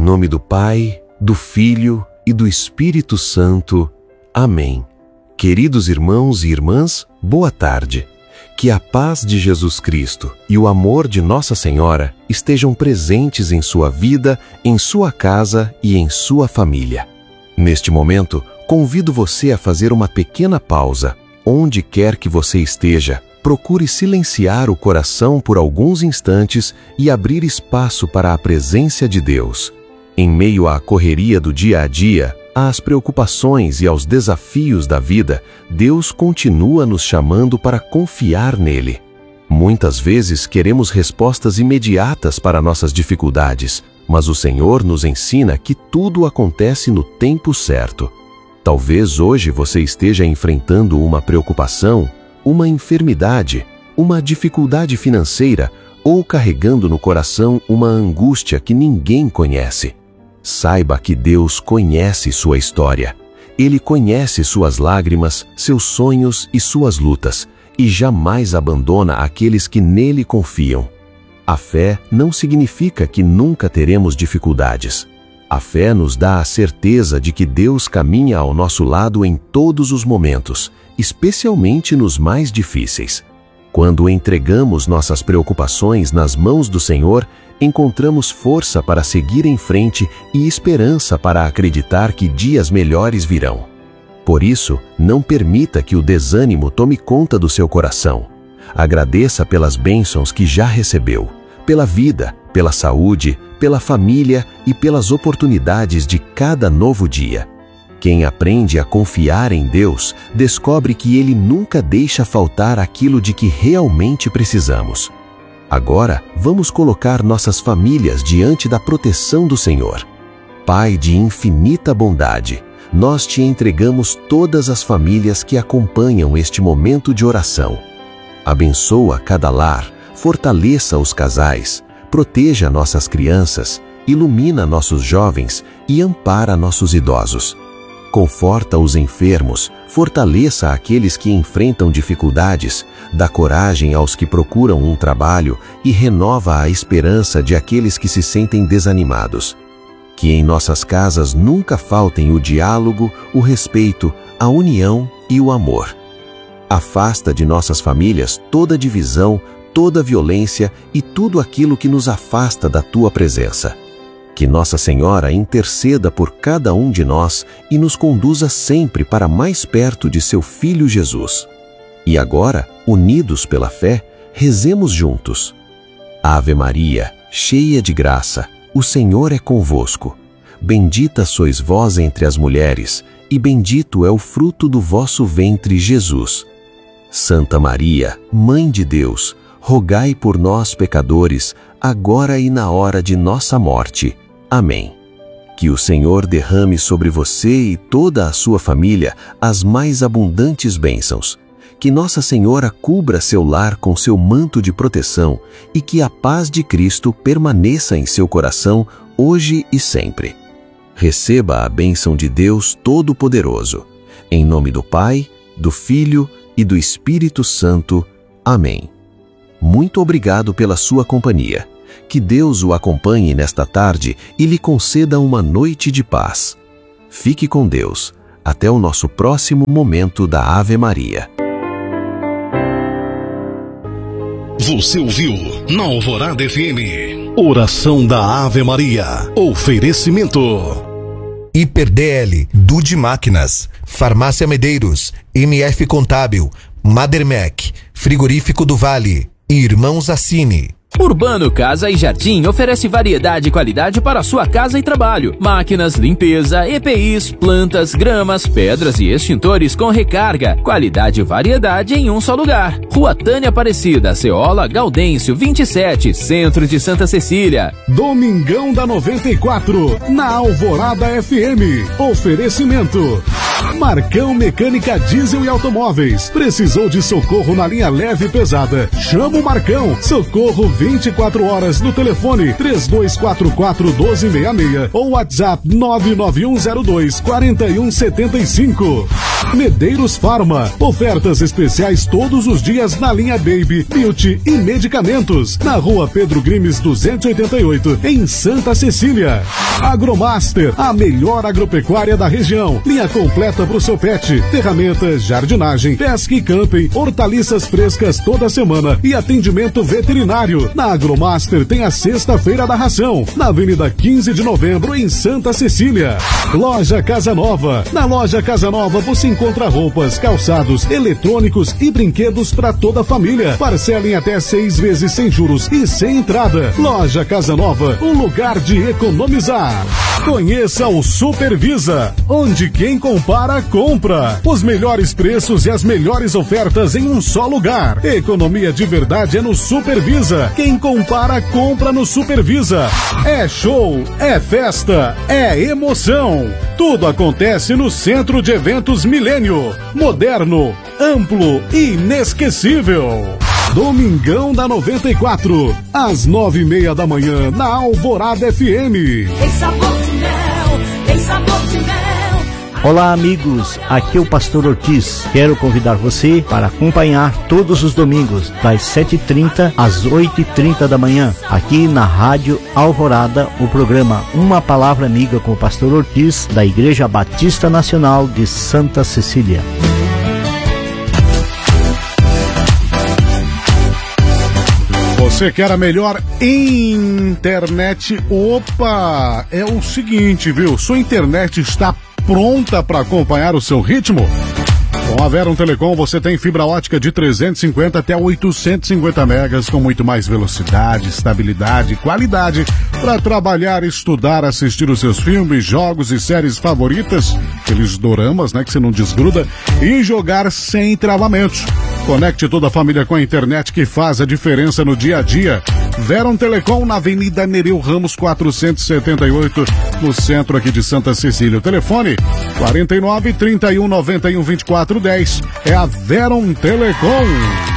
nome do Pai, do Filho e do Espírito Santo. Amém. Queridos irmãos e irmãs, boa tarde. Que a paz de Jesus Cristo e o amor de Nossa Senhora estejam presentes em sua vida, em sua casa e em sua família. Neste momento, convido você a fazer uma pequena pausa. Onde quer que você esteja, procure silenciar o coração por alguns instantes e abrir espaço para a presença de Deus. Em meio à correria do dia a dia, às preocupações e aos desafios da vida, Deus continua nos chamando para confiar nele. Muitas vezes queremos respostas imediatas para nossas dificuldades, mas o Senhor nos ensina que tudo acontece no tempo certo. Talvez hoje você esteja enfrentando uma preocupação, uma enfermidade, uma dificuldade financeira ou carregando no coração uma angústia que ninguém conhece. Saiba que Deus conhece sua história. Ele conhece suas lágrimas, seus sonhos e suas lutas, e jamais abandona aqueles que nele confiam. A fé não significa que nunca teremos dificuldades. A fé nos dá a certeza de que Deus caminha ao nosso lado em todos os momentos, especialmente nos mais difíceis. Quando entregamos nossas preocupações nas mãos do Senhor, encontramos força para seguir em frente e esperança para acreditar que dias melhores virão. Por isso, não permita que o desânimo tome conta do seu coração. Agradeça pelas bênçãos que já recebeu, pela vida, pela saúde, pela família e pelas oportunidades de cada novo dia. Quem aprende a confiar em Deus, descobre que Ele nunca deixa faltar aquilo de que realmente precisamos. Agora, vamos colocar nossas famílias diante da proteção do Senhor. Pai de infinita bondade, nós te entregamos todas as famílias que acompanham este momento de oração. Abençoa cada lar, fortaleça os casais, proteja nossas crianças, ilumina nossos jovens e ampara nossos idosos. Conforta os enfermos, fortaleça aqueles que enfrentam dificuldades, dá coragem aos que procuram um trabalho e renova a esperança de aqueles que se sentem desanimados. Que em nossas casas nunca faltem o diálogo, o respeito, a união e o amor. Afasta de nossas famílias toda divisão, toda violência e tudo aquilo que nos afasta da tua presença. Que Nossa Senhora interceda por cada um de nós e nos conduza sempre para mais perto de seu Filho Jesus. E agora, unidos pela fé, rezemos juntos. Ave Maria, cheia de graça, o Senhor é convosco. Bendita sois vós entre as mulheres, e bendito é o fruto do vosso ventre, Jesus. Santa Maria, Mãe de Deus, rogai por nós, pecadores, agora e na hora de nossa morte. Amém. Que o Senhor derrame sobre você e toda a sua família as mais abundantes bênçãos. Que Nossa Senhora cubra seu lar com seu manto de proteção e que a paz de Cristo permaneça em seu coração hoje e sempre. Receba a bênção de Deus Todo-Poderoso. Em nome do Pai, do Filho e do Espírito Santo. Amém. Muito obrigado pela sua companhia. Que Deus o acompanhe nesta tarde e lhe conceda uma noite de paz. Fique com Deus. Até o nosso próximo momento da Ave Maria. Você ouviu na Alvorada FM. Oração da Ave Maria. Oferecimento. HiperDL, Dude Máquinas, Farmácia Medeiros, MF Contábil, Madermec, Frigorífico do Vale e Irmãos Assini. Urbano Casa e Jardim oferece variedade e qualidade para a sua casa e trabalho. Máquinas, limpeza, EPIs, plantas, gramas, pedras e extintores com recarga. Qualidade e variedade em um só lugar. Rua Tânia Aparecida, Ceola, Gaudêncio, 27, Centro de Santa Cecília. Domingão da 94, na Alvorada FM. Oferecimento. Marcão Mecânica Diesel e Automóveis. Precisou de socorro na linha leve e pesada? Chama o Marcão. Socorro 24 horas no telefone 3244-1266 ou WhatsApp 99102-4175. Medeiros Farma, ofertas especiais todos os dias na linha Baby, Beauty e Medicamentos, na rua Pedro Grimes 288, em Santa Cecília. Agromaster, a melhor agropecuária da região, linha completa para o seu pet, ferramentas, jardinagem, pesca e camping, hortaliças frescas toda semana e atendimento veterinário. Na Agromaster tem a Sexta-feira da Ração, na Avenida 15 de Novembro, em Santa Cecília. Loja Casa Nova, na Loja Casa Nova você encontra roupas, calçados, eletrônicos e brinquedos para toda a família. Parcela em até 6 vezes sem juros e sem entrada. Loja Casa Nova, um lugar de economizar. Conheça o Supervisa, onde quem compara, compra. Os melhores preços e as melhores ofertas em um só lugar. Economia de verdade é no Supervisa. Quem compara, compra no Supervisa. É show, é festa, é emoção. Tudo acontece no Centro de Eventos Milênio. Moderno, amplo e inesquecível. Domingão da 94, às 9:30 da manhã, na Alvorada FM. Tem sabor de mel, tem sabor de mel. Olá amigos, aqui é o Pastor Ortiz. Quero convidar você para acompanhar todos os domingos, das 7h30 às 8h30 da manhã, aqui na Rádio Alvorada, o programa Uma Palavra Amiga com o Pastor Ortiz, da Igreja Batista Nacional de Santa Cecília. Você quer a melhor internet? Opa! É o seguinte, viu? Sua internet está pronta para acompanhar o seu ritmo? Com a Verum Telecom você tem fibra ótica de 350 até 850 megas com muito mais velocidade, estabilidade e qualidade para trabalhar, estudar, assistir os seus filmes, jogos e séries favoritas, aqueles doramas, né, que você não desgruda, e jogar sem travamentos. Conecte toda a família com a internet que faz a diferença no dia a dia. Verum Telecom na Avenida Nereu Ramos 478, no centro aqui de Santa Cecília. O telefone 49 31 91 24 10 é a Verum Telecom.